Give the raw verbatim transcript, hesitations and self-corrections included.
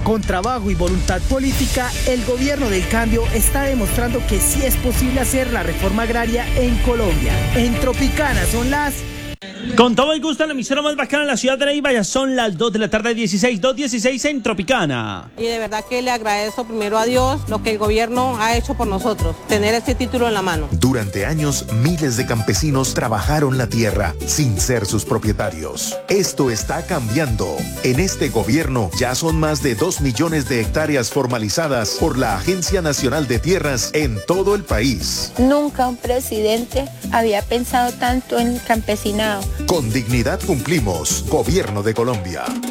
Con trabajo y voluntad política, el gobierno del cambio está demostrando que sí es posible hacer la reforma agraria en Colombia. En Tropicana son las... Con todo el gusto en la emisora más bacana en la ciudad de Neiva, ya son las dos de la tarde, dieciséis, dos dieciséis en Tropicana. Y de verdad que le agradezco primero a Dios lo que el gobierno ha hecho por nosotros, tener este título en la mano. Durante años, miles de campesinos trabajaron la tierra sin ser sus propietarios. Esto está cambiando. En este gobierno ya son más de dos millones de hectáreas formalizadas por la Agencia Nacional de Tierras en todo el país. Nunca un presidente había pensado tanto en el campesinado. Con dignidad cumplimos. Gobierno de Colombia.